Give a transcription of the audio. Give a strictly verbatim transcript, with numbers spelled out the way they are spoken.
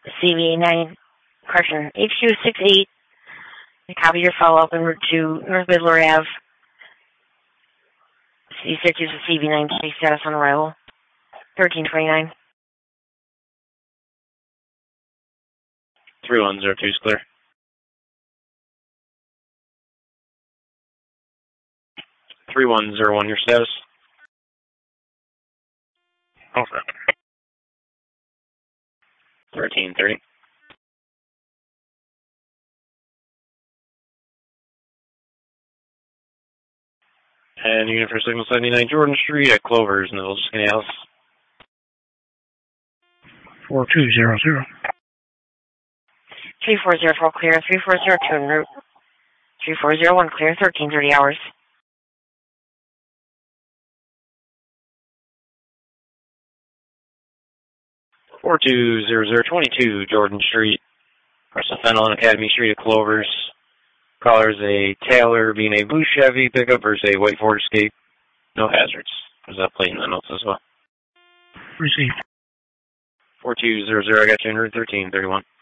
C V nine, correction, H Q six eight. Copy your follow-up en route to North Midler Ave. C Syracuse with C V nine, status on arrival. thirteen twenty-nine. three one zero two is clear. three one zero one, your status? Okay. thirteen thirty. And unit for signal seventy-nine Jordan Street at Clovers, Neville, Scales. four two zero zero. three four zero four clear, three four zero two en route. three four zero one clear, thirteen thirty hours. four two zero zero two two Jordan Street, Carson Fennel and Academy Street at Clovers. Caller's a Taylor being a blue Chevy pickup versus a white Ford Escape. No hazards. There's that plate in the notes as well. Received. four two zero zero, I got you in route thirteen thirty-one.